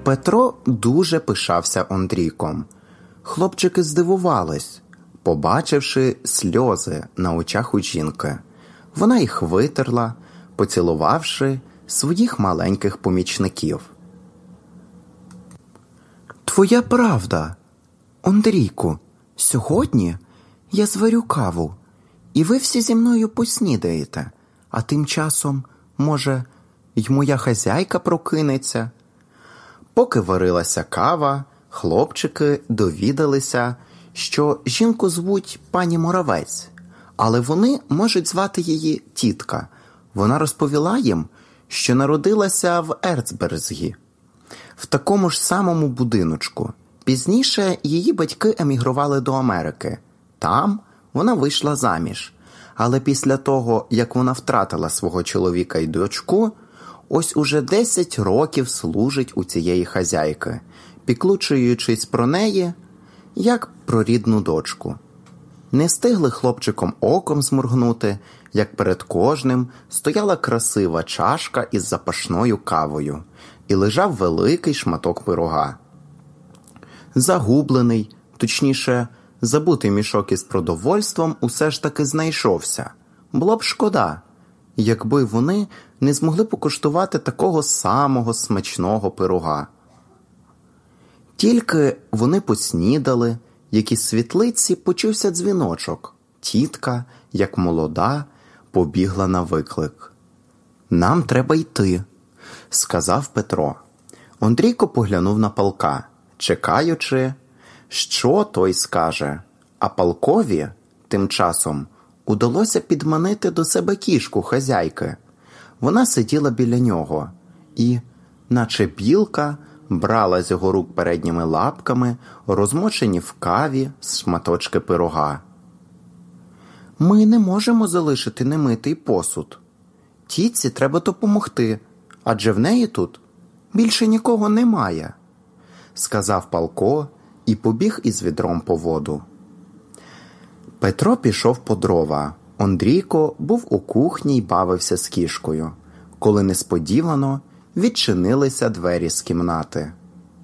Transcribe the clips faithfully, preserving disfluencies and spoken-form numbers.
Петро дуже пишався Ондрійком. Хлопчики здивувались, побачивши сльози на очах у жінки. Вона їх витерла, поцілувавши своїх маленьких помічників. «Твоя правда, Ондрійку, сьогодні я зварю каву, і ви всі зі мною поснідаєте, а тим часом, може, й моя хазяйка прокинеться». Поки варилася кава, хлопчики довідалися, що жінку звуть пані Моравець, але вони можуть звати її тітка. Вона розповіла їм, що народилася в Ерцберзгі, в такому ж самому будиночку. Пізніше її батьки емігрували до Америки. Там вона вийшла заміж. Але після того, як вона втратила свого чоловіка і дочку, ось уже десять років служить у цієї хазяйки, піклуючись про неї, як про рідну дочку. Не встигли хлопчиком оком зморгнути, як перед кожним стояла красива чашка із запашною кавою і лежав великий шматок пирога. Загублений, точніше, забутий мішок із продовольством усе ж таки знайшовся. Було б шкода, якби вони не змогли покуштувати такого самого смачного пирога. Тільки вони поснідали, як із світлиці почувся дзвіночок. Тітка, як молода, побігла на виклик. «Нам треба йти», – сказав Петро. Ондрійко поглянув на Палка, чекаючи, що той скаже. А Палкові тим часом удалося підманити до себе кішку хазяйки. Вона сиділа біля нього і, наче білка, брала з його рук передніми лапками, розмочені в каві, шматочки пирога. «Ми не можемо залишити немитий посуд. Тітці треба допомогти, адже в неї тут більше нікого немає», – сказав Палко і побіг із відром по воду. Петро пішов по дрова. Ондрійко був у кухні й бавився з кішкою, коли несподівано відчинилися двері з кімнати.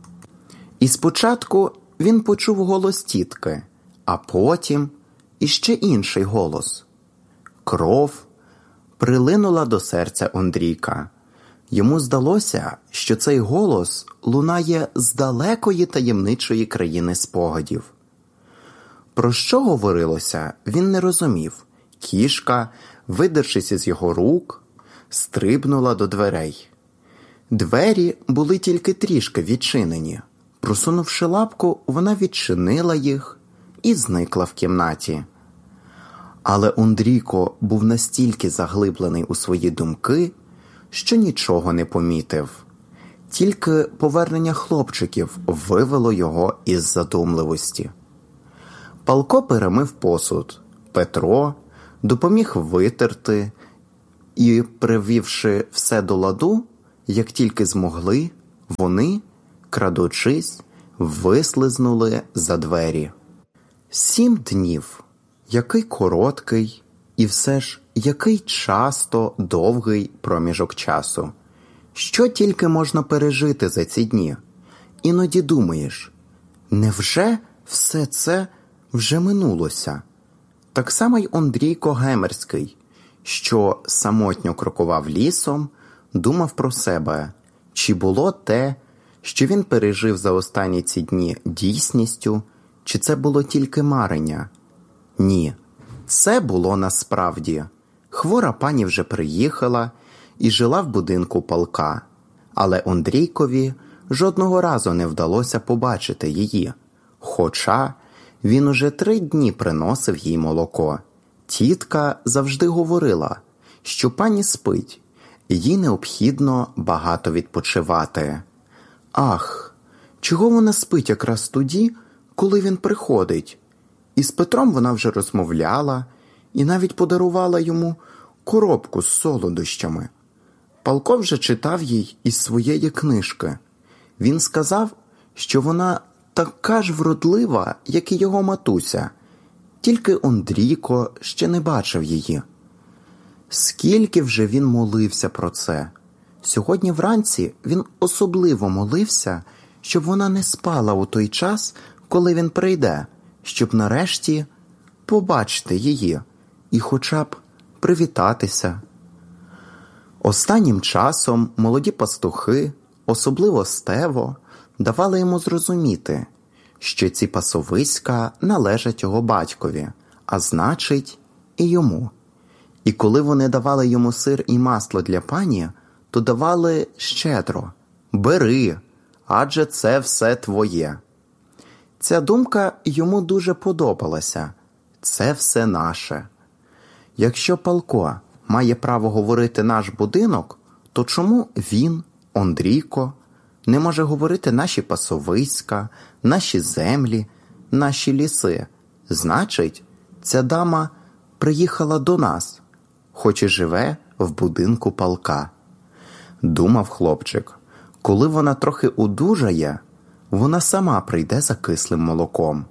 І спочатку він почув голос тітки, а потім іще інший голос. Кров прилинула до серця Ондрійка. Йому здалося, що цей голос лунає з далекої таємничої країни спогадів. Про що говорилося, він не розумів. Кішка, видершись із його рук, стрибнула до дверей. Двері були тільки трішки відчинені. Просунувши лапку, вона відчинила їх і зникла в кімнаті. Але Ондрійко був настільки заглиблений у свої думки, що нічого не помітив. Тільки повернення хлопчиків вивело його із задумливості. Палко перемив посуд. Петро допоміг витерти і, привівши все до ладу, як тільки змогли, вони, крадучись, вислизнули за двері. Сім днів. Який короткий і все ж який часто довгий проміжок часу. Що тільки можна пережити за ці дні? Іноді думаєш, невже все це вже минулося? Так само й Ондрійко Гемерський, що самотньо крокував лісом, думав про себе, чи було те, що він пережив за останні ці дні, дійсністю, чи це було тільки марення? Ні, це було насправді. Хвора пані вже приїхала і жила в будинку Палка, але Ондрійкові жодного разу не вдалося побачити її, хоча він уже три дні приносив їй молоко. Тітка завжди говорила, що пані спить, і їй необхідно багато відпочивати. Ах, чого вона спить якраз тоді, коли він приходить? І з Петром вона вже розмовляла і навіть подарувала йому коробку з солодощами. Палко вже читав їй із своєї книжки. Він сказав, що вона така ж вродлива, як і його матуся, тільки Ондрійко ще не бачив її. Скільки вже він молився про це, Сьогодні вранці він особливо молився, щоб вона не спала у той час, коли він прийде, щоб нарешті побачити її і хоча б привітатися. Останнім часом молоді пастухи, особливо Стево, давали йому зрозуміти, що ці пасовиська належать його батькові, а значить і йому. І коли вони давали йому сир і масло для пані, то давали щедро: «Бери, адже це все твоє». Ця думка йому дуже подобалася. Це все наше. Якщо Палко має право говорити «наш будинок», то чому він, Ондрійко, не може говорити «наші пасовиська», «наші землі», «наші ліси»? Значить, ця дама приїхала до нас, хоч і живе в будинку Палка. Думав хлопчик, коли вона трохи одужає, вона сама прийде за кислим молоком.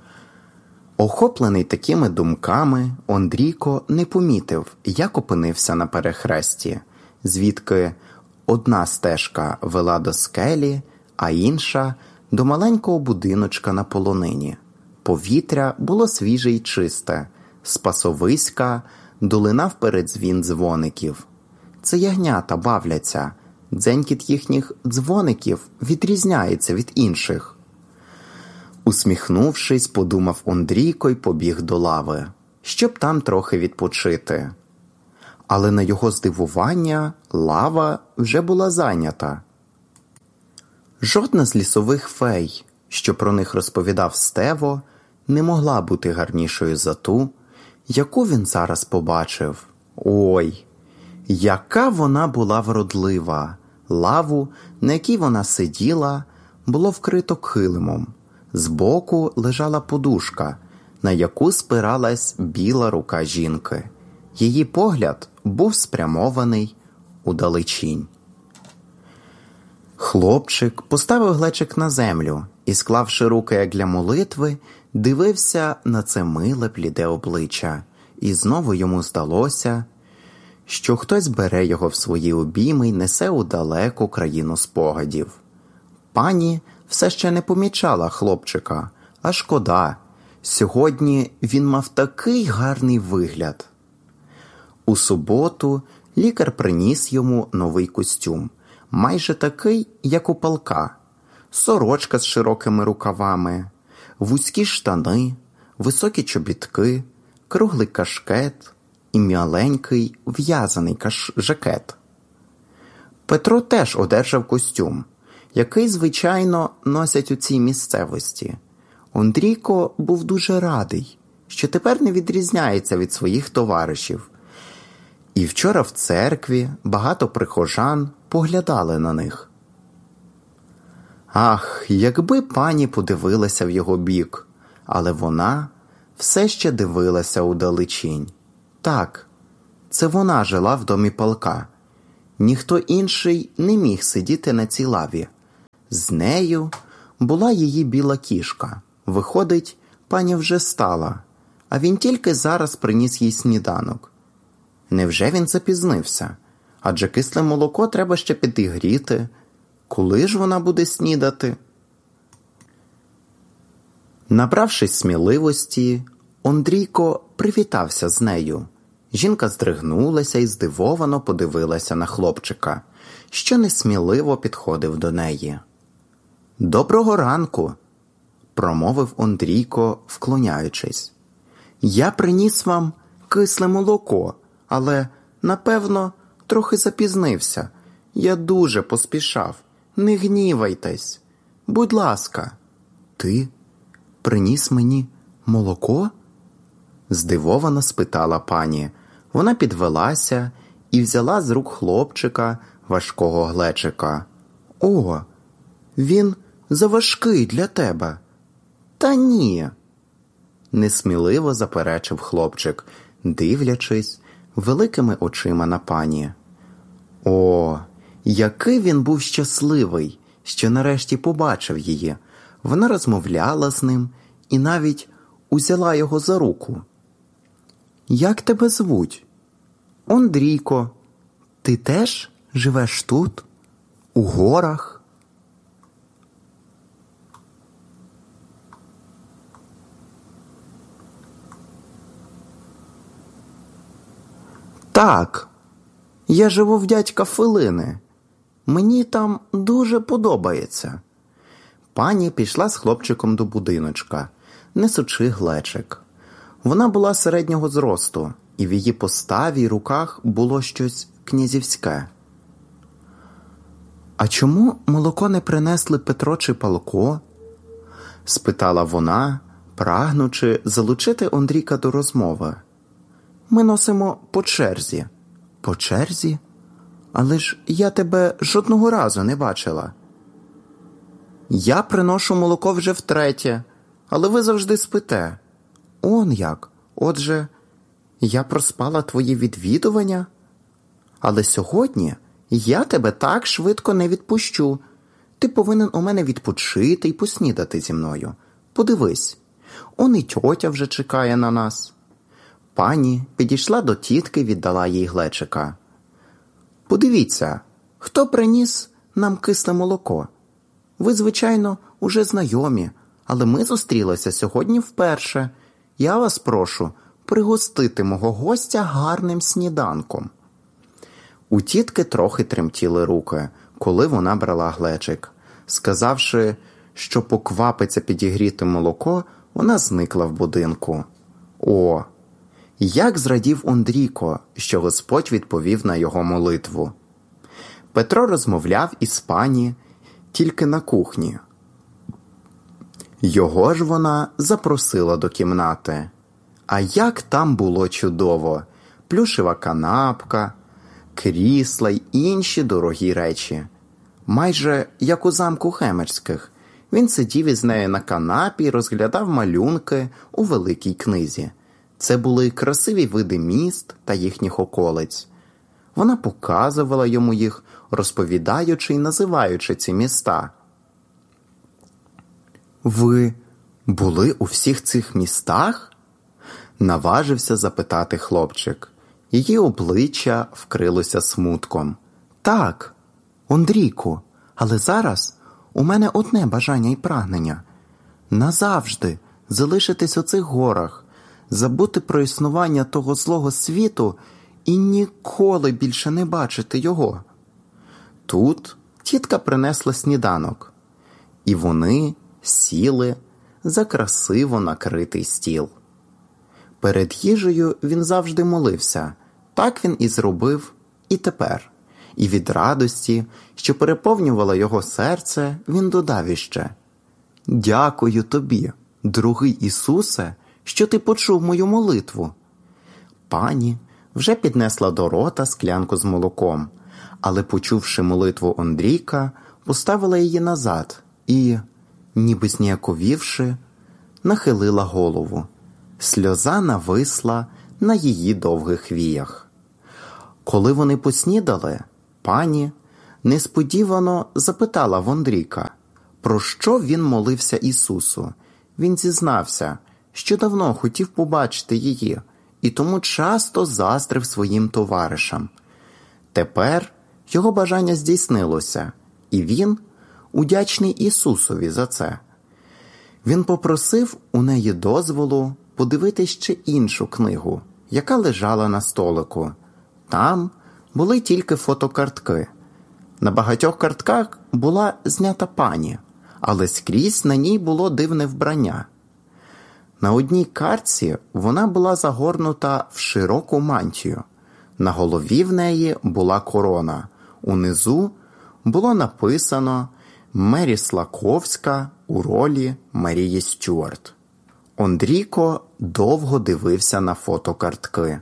Охоплений такими думками, Ондрійко не помітив, як опинився на перехресті, звідки одна стежка вела до скелі, а інша – до маленького будиночка на полонині. Повітря було свіже й чисте, з пасовиська долинав передзвін дзвоників. Це ягнята бавляться, дзенькіт їхніх дзвоників відрізняється від інших. Усміхнувшись, подумав Ондрійко й побіг до лави, щоб там трохи відпочити. Але на його здивування лава вже була зайнята. Жодна з лісових фей, що про них розповідав Стево, не могла бути гарнішою за ту, яку він зараз побачив. Ой, яка вона була вродлива! Лаву, на якій вона сиділа, було вкрито килимом. Збоку лежала подушка, на яку спиралась біла рука жінки. Її погляд був спрямований удалечінь. Хлопчик поставив глечик на землю і, склавши руки як для молитви, дивився на це миле бліде обличчя. І знову йому здалося, що хтось бере його в свої обійми й несе у далеку країну спогадів. Пані все ще не помічала хлопчика, а шкода. Сьогодні він мав такий гарний вигляд. У суботу лікар приніс йому новий костюм, майже такий, як у Палка. Сорочка з широкими рукавами, вузькі штани, високі чобітки, круглий кашкет і маленький в'язаний каш... жакет. Петро теж одержав костюм, який, звичайно, носять у цій місцевості. Ондрійко був дуже радий, що тепер не відрізняється від своїх товаришів. І вчора в церкві багато прихожан поглядали на них. Ах, якби пані подивилася в його бік, але вона все ще дивилася удалечінь. Так, це вона жила в домі Палка. Ніхто інший не міг сидіти на цій лаві. З нею була її біла кішка. Виходить, пані вже стала, а він тільки зараз приніс їй сніданок. Невже він запізнився? Адже кисле молоко треба ще підігріти. Коли ж вона буде снідати? Набравшись сміливості, Ондрійко привітався з нею. Жінка здригнулася і здивовано подивилася на хлопчика, що несміливо підходив до неї. «Доброго ранку!» – промовив Ондрійко, вклоняючись. «Я приніс вам кисле молоко, але, напевно, трохи запізнився. Я дуже поспішав. Не гнівайтесь. Будь ласка». «Ти приніс мені молоко?» – здивовано спитала пані. Вона підвелася і взяла з рук хлопчика важкого глечика. «О, він заважкий для тебе». «Та ні», – несміливо заперечив хлопчик, дивлячись великими очима на пані. О, який він був щасливий, що нарешті побачив її. Вона розмовляла з ним і навіть узяла його за руку. «Як тебе звуть?» «Ондрійко. Ти теж Живеш тут? У горах? Так, я живу в дядька Филини. Мені там дуже подобається. Пані пішла з хлопчиком до будиночка, несучи глечик. Вона була середнього зросту, і в її поставі й руках було щось князівське. «А чому молоко не принесли Петро чи Палко?» – спитала вона, прагнучи залучити Ондрійка до розмови. «Ми носимо по черзі». «По черзі? Але ж я тебе жодного разу не бачила». «Я приношу молоко вже втретє, але ви завжди спите». «Он як? Отже, я проспала твої відвідування? Але сьогодні я тебе так швидко не відпущу. Ти повинен у мене відпочити і поснідати зі мною. Подивись, он і тьотя вже чекає на нас». Пані підійшла до тітки і віддала їй глечика. «Подивіться, хто приніс нам кисле молоко? Ви, звичайно, уже знайомі, але ми зустрілися сьогодні вперше. Я вас прошу пригостити мого гостя гарним сніданком». У тітки трохи тремтіли руки, коли вона брала глечик. Сказавши, що поквапиться підігріти молоко, вона зникла в будинку. О, як зрадів Ондрійко, що Господь відповів на його молитву. Петро розмовляв із пані тільки на кухні. Його ж вона запросила до кімнати. А як там було чудово! Плюшева канапка, крісла й інші дорогі речі. Майже як у замку Хемерських. Він сидів із нею на канапі і розглядав малюнки у великій книзі. Це були красиві види міст та їхніх околиць. Вона показувала йому їх, розповідаючи й називаючи ці міста. «Ви були у всіх цих містах?» – наважився запитати хлопчик. Її обличчя вкрилося смутком. «Так, Ондрійку, але зараз у мене одне бажання і прагнення – назавжди залишитись у цих горах, забути про існування того злого світу і ніколи більше не бачити його». Тут тітка принесла сніданок, і вони сіли за красиво накритий стіл. Перед їжею він завжди молився. Так він і зробив і тепер. І від радості, що переповнювала його серце, він додав іще: «Дякую тобі, дорогий Ісусе, що ти почув мою молитву». Пані вже піднесла до рота склянку з молоком, але, почувши молитву Ондрійка, поставила її назад і, ніби зніяковівши, нахилила голову. Сльоза нависла на її довгих віях. Коли вони поснідали, пані несподівано запитала в Ондрійка, про що він молився Ісусу. Він зізнався, що давно хотів побачити її, і тому часто заздрив своїм товаришам. Тепер його бажання здійснилося, і він удячний Ісусові за це. Він попросив у неї дозволу подивитись ще іншу книгу, яка лежала на столику. Там були тільки фотокартки. На багатьох картках була знята пані, але скрізь на ній було дивне вбрання. На одній картці вона була загорнута в широку мантію. На голові в неї була корона. Унизу було написано «Мері Слаковська у ролі Марії Стюарт». Ондрійко довго дивився на фотокартки.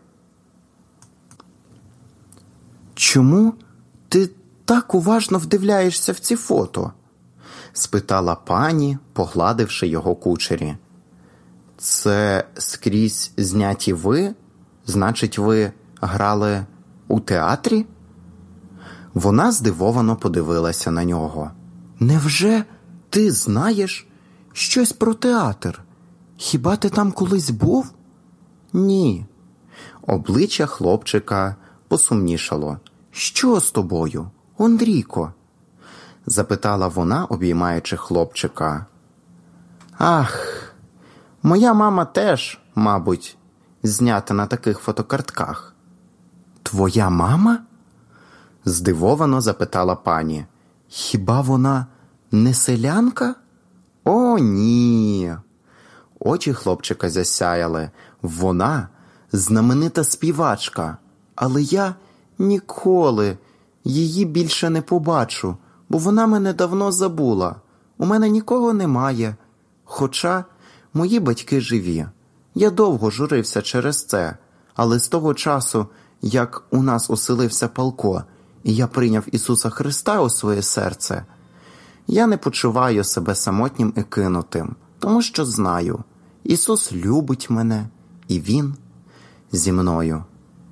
«Чому ти так уважно вдивляєшся в ці фото?» – спитала пані, погладивши його кучері. «Це скрізь зняті ви? Значить, ви грали у театрі?» Вона здивовано подивилася на нього. «Невже ти знаєш щось про театр? Хіба ти там колись був?» «Ні». Обличчя хлопчика посумнішало. Що з тобою, Ондрійко? Запитала вона, обіймаючи хлопчика. Ах, моя мама теж, мабуть, знята на таких фотокартках. Твоя мама? Здивовано запитала пані. Хіба вона не селянка? О, ні. Очі хлопчика засяяли. Вона знаменита співачка, але я ніколи її більше не побачу, бо вона мене давно забула. У мене нікого немає, хоча мої батьки живі. Я довго журився через це, але з того часу, як у нас оселився Палко, і я прийняв Ісуса Христа у своє серце, я не почуваю себе самотнім і кинутим, тому що знаю, Ісус любить мене, і Він зі мною.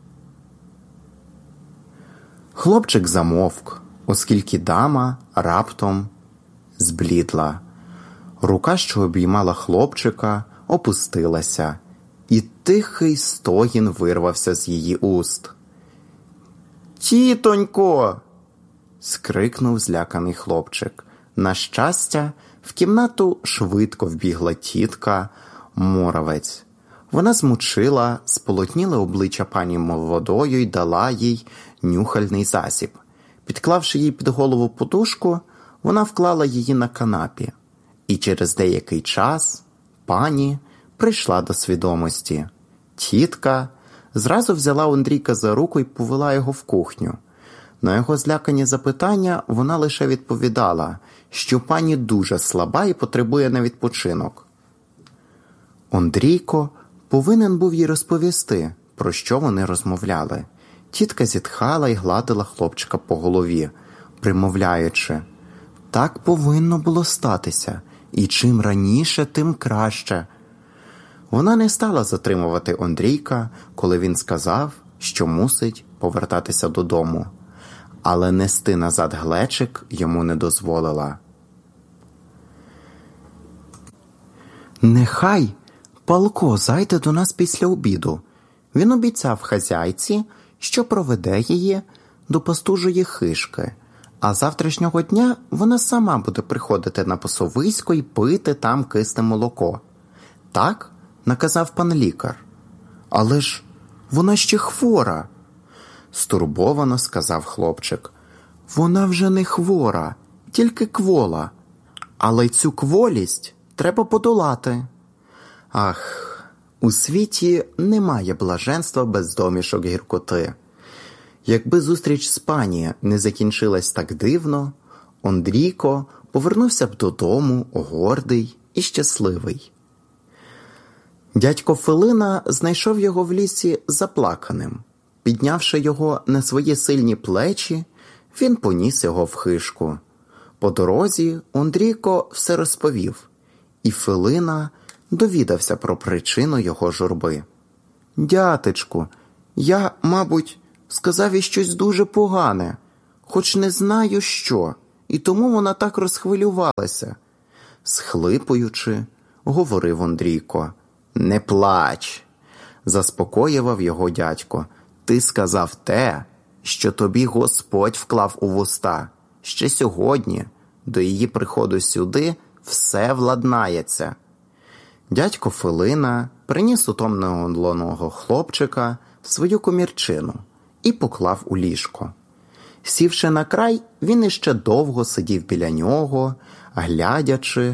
Хлопчик замовк, оскільки дама раптом зблідла. Рука, що обіймала хлопчика, опустилася, і тихий стогін вирвався з її уст. «Тітонько!» – скрикнув зляканий хлопчик. На щастя, в кімнату швидко вбігла тітка Моравець. Вона змочила сполотніле обличчя пані водою й дала їй нюхальний засіб. Підклавши їй під голову подушку, вона вклала її на канапі. І через деякий час пані прийшла до свідомості. Тітка зразу взяла Ондрійка за руку і повела його в кухню. На його злякані запитання вона лише відповідала, що пані дуже слаба і потребує на відпочинок. Ондрійко повинен був їй розповісти, про що вони розмовляли. Тітка зітхала і гладила хлопчика по голові, примовляючи: «Так повинно було статися, і чим раніше, тим краще». Вона не стала затримувати Ондрійка, коли він сказав, що мусить повертатися додому. Але нести назад глечик йому не дозволила. «Нехай Палко зайде до нас після обіду. Він обіцяв хазяйці, що проведе її до пастужої хишки, а завтрашнього дня вона сама буде приходити на пасовисько і пити там кисне молоко. Так наказав пан лікар. Але ж вона ще хвора», – стурбовано сказав хлопчик. «Вона вже не хвора, тільки квола. Але й цю кволість треба подолати. Ах, у світі немає блаженства без домішок гіркоти». Якби зустріч з пані не закінчилась так дивно, Ондрійко повернувся б додому гордий і щасливий. Дядько Филина знайшов його в лісі заплаканим. Піднявши його на свої сильні плечі, він поніс його в хишку. По дорозі Ондрійко все розповів, і Филина довідався про причину його журби. «Дятечку, я, мабуть, сказав їй щось дуже погане, хоч не знаю що, і тому вона так розхвилювалася», – схлипуючи, говорив Ондрійко. «Не плач», – заспокоював його дядько. «Ти сказав те, що тобі Господь вклав у вуста. Ще сьогодні, до її приходу сюди, все владнається». Дядько Филина приніс утомленого хлопчика в свою комірчину і поклав у ліжко. Сівши на край, він іще довго сидів біля нього, глядячи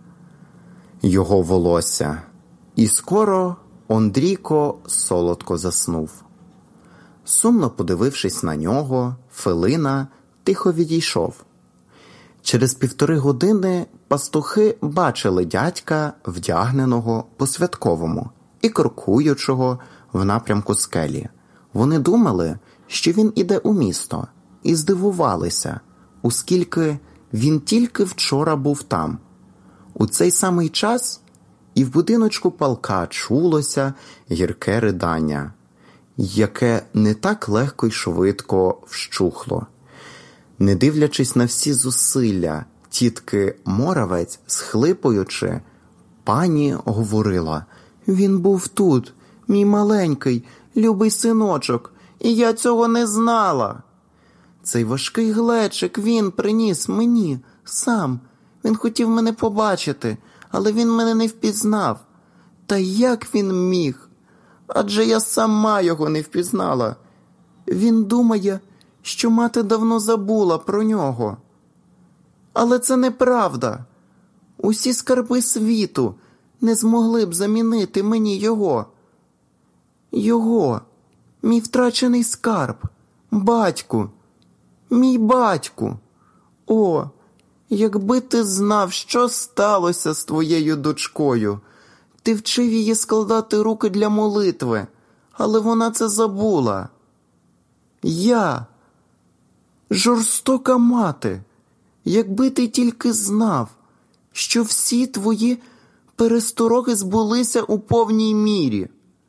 його волосся. І скоро Ондрійко солодко заснув. Сумно подивившись на нього, Филина тихо відійшов. Через півтори години пастухи бачили дядька, вдягненого по-святковому і крокуючого в напрямку скелі. Вони думали, що він іде у місто, і здивувалися, оскільки він тільки вчора був там. У цей самий час і в будиночку Палка чулося гірке ридання, яке не так легко й швидко вщухло. Не дивлячись на всі зусилля тітки Моравець, схлипуючи, пані говорила: «Він був тут, мій маленький, любий синочок, і я цього не знала». Цей важкий глечик він приніс мені сам. Він хотів мене побачити, але він мене не впізнав. Та як він міг? Адже я сама його не впізнала. Він думає, що мати давно забула про нього. Але це неправда. Усі скарби світу не змогли б замінити мені його. Його, мій втрачений скарб, батьку, мій батьку. О, якби ти знав, що сталося з твоєю дочкою. Ти вчив її складати руки для молитви, але вона це забула. Я, жорстока мати, якби ти тільки знав, що всі твої перестороги збулися у повній мірі.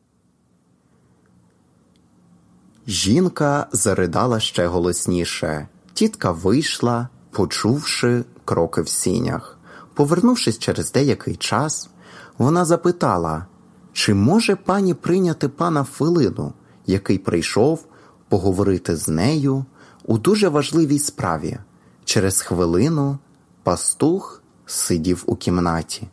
Жінка заридала ще голосніше. Тітка вийшла, почувши кроки в сінях. Повернувшись через деякий час, вона запитала, чи може пані прийняти пана Филину, який прийшов поговорити з нею у дуже важливій справі. Через хвилину пастух сидів у кімнаті.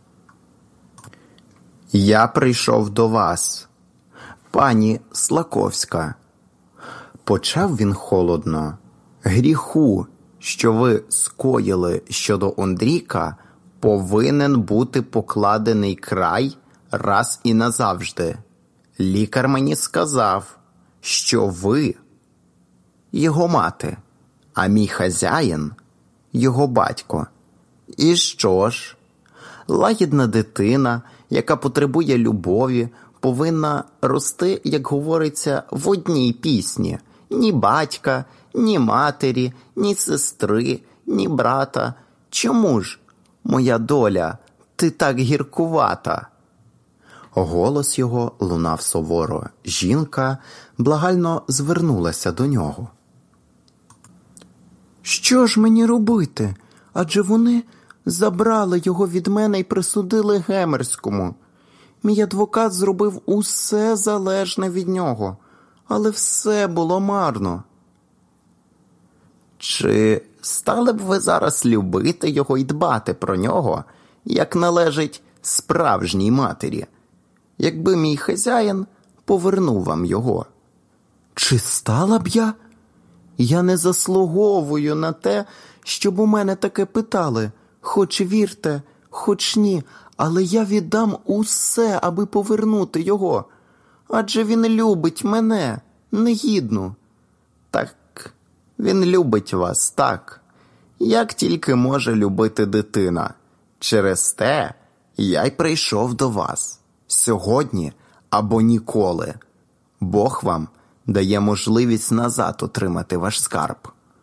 «Я прийшов до вас, пані Слаковська», – почав він холодно. «Гріху, що ви скоїли щодо Ондріка, повинен бути покладений край раз і назавжди. Лікар мені сказав, що ви його мати, а мій хазяїн його батько. І що ж? Лагідна дитина, яка потребує любові, повинна рости, як говориться, в одній пісні. Ні батька, ні матері, ні сестри, ні брата. Чому ж, моя доля, ти так гіркувата?» Голос його лунав суворо. Жінка благально звернулася до нього. «Що ж мені робити? Адже вони забрали його від мене і присудили Гемерському. Мій адвокат зробив усе залежне від нього, але все було марно». «Чи стали б ви зараз любити його і дбати про нього, як належить справжній матері, якби мій хазяїн повернув вам його?» «Чи стала б я? Я не заслуговую на те, щоб у мене таке питали. Хоч вірте, хоч ні, але я віддам усе, аби повернути його. Адже він любить мене, негідну». «Так, він любить вас, так, як тільки може любити дитина. Через те я й прийшов до вас. Сьогодні або ніколи. Бог вам дає можливість назад отримати ваш скарб.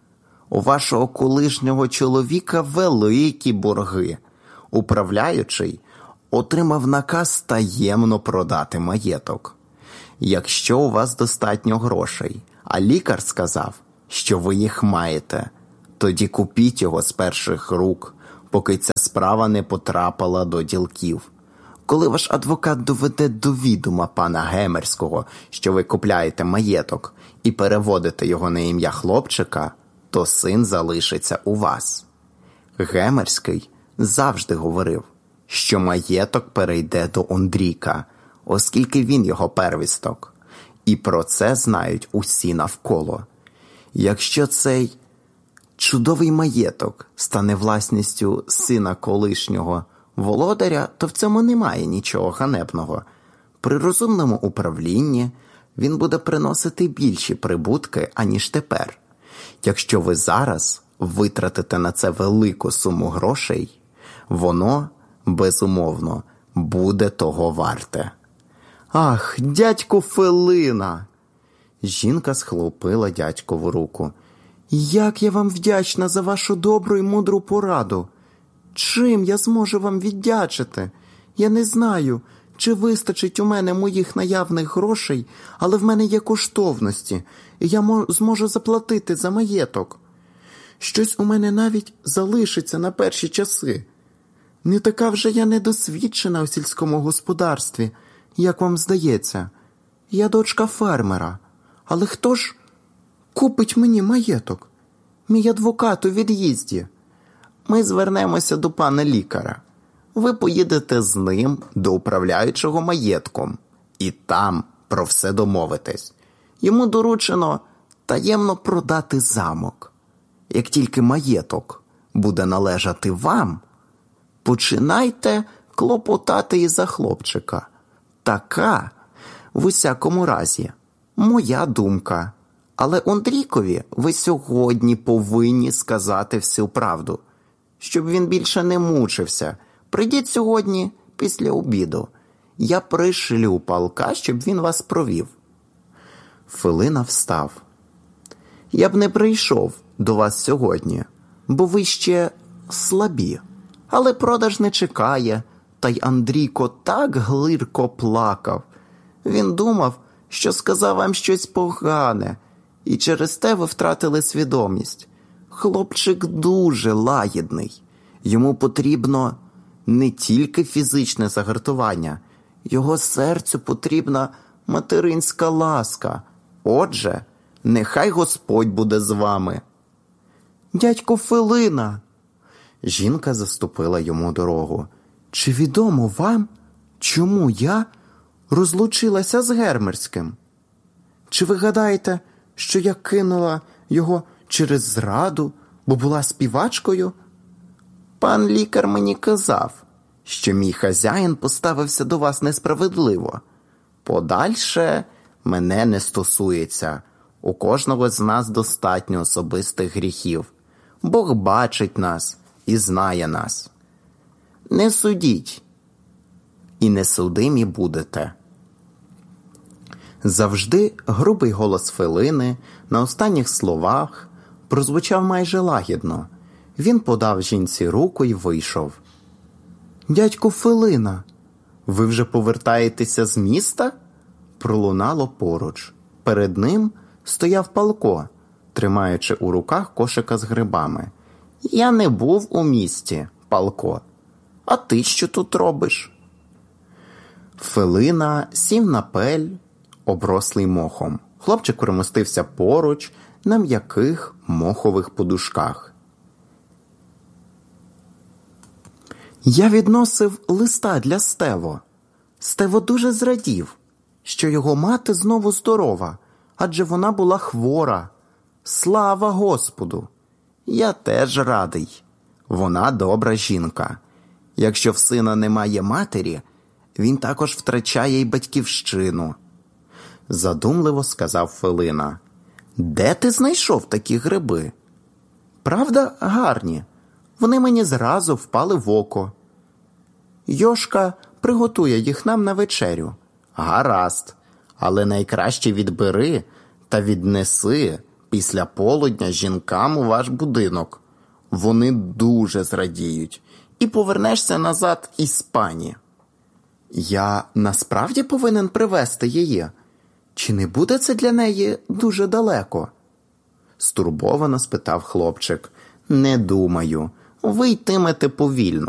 У вашого колишнього чоловіка великі борги. Управляючий отримав наказ таємно продати маєток. Якщо у вас достатньо грошей, а лікар сказав, що ви їх маєте, тоді купіть його з перших рук, поки ця справа не потрапила до ділків. Коли ваш адвокат доведе до відома пана Гемерського, що ви купляєте маєток і переводите його на ім'я хлопчика, то син залишиться у вас». Гемерський завжди говорив, що маєток перейде до Ондріка, оскільки він його первісток. І про це знають усі навколо. Якщо цей чудовий маєток стане власністю сина колишнього володаря, то в цьому немає нічого ганебного. При розумному управлінні він буде приносити більші прибутки, аніж тепер. Якщо ви зараз витратите на це велику суму грошей, воно, безумовно, буде того варте. «Ах, дядько Филина!» Жінка схлопила дядькову руку. «Як я вам вдячна за вашу добру і мудру пораду! Чим я зможу вам віддячити? Я не знаю, чи вистачить у мене моїх наявних грошей, але в мене є коштовності, і я зможу заплатити за маєток. Щось у мене навіть залишиться на перші часи. Не така вже я недосвідчена у сільському господарстві, як вам здається. Я дочка фермера. Але хто ж купить мені маєток? Мій адвокат у від'їзді. Ми звернемося до пана лікаря. Ви поїдете з ним до управляючого маєтком. І там про все домовитесь. Йому доручено таємно продати замок. Як тільки маєток буде належати вам, починайте клопотати і за хлопчика. Така, в усякому разі, моя думка. Але Ондрійкові ви сьогодні повинні сказати всю правду, щоб він більше не мучився. Прийдіть сьогодні після обіду. Я пришлю Палка, щоб він вас провів. Филина встав. Я б не прийшов до вас сьогодні, бо ви ще слабі. Але продаж не чекає, та й Андрійко так гірко плакав. Він думав, що сказав вам щось погане, і через те ви втратили свідомість. Хлопчик дуже лагідний. Йому потрібно не тільки фізичне загартування, його серцю потрібна материнська ласка. Отже, нехай Господь буде з вами. Дядько Филина! Жінка заступила йому дорогу. Чи відомо вам, чому я розлучилася з Гермерським? Чи ви гадаєте, що я кинула його через зраду, бо була співачкою? Пан лікар мені казав, що мій хазяїн поставився до вас несправедливо. Подальше мене не стосується. У кожного з нас достатньо особистих гріхів. Бог бачить нас і знає нас. Не судіть, і не судимі будете. Завжди грубий голос Филини на останніх словах прозвучав майже лагідно. Він подав жінці руку і вийшов. «Дядьку Филина, ви вже повертаєтеся з міста?» Пролунало поруч. Перед ним стояв Палко, тримаючи у руках кошика з грибами. «Я не був у місті, Палко. А ти що тут робиш?» Филина сів на пель, оброслий мохом. Хлопчик примостився поруч на м'яких мохових подушках. «Я відносив листа для Стево. Стево дуже зрадів, що його мати знову здорова, адже вона була хвора. Слава Господу! Я теж радий. Вона добра жінка. Якщо в сина немає матері, він також втрачає й батьківщину». Задумливо сказав Филина. «Де ти знайшов такі гриби?» «Правда, гарні. Вони мені зразу впали в око. Йошка приготує їх нам на вечерю». «Гаразд, але найкраще відбери та віднеси після полудня жінкам у ваш будинок. Вони дуже зрадіють. І повернешся назад із пані». «Я насправді повинен привезти її? Чи не буде це для неї дуже далеко?» Стурбовано спитав хлопчик. «Не думаю. Ви йтимете повільно.